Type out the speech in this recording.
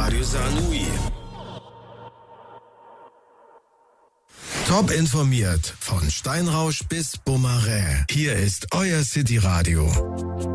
Radio Saarlouis. Top informiert von Steinrausch bis Beaumarais. Hier ist euer City Radio.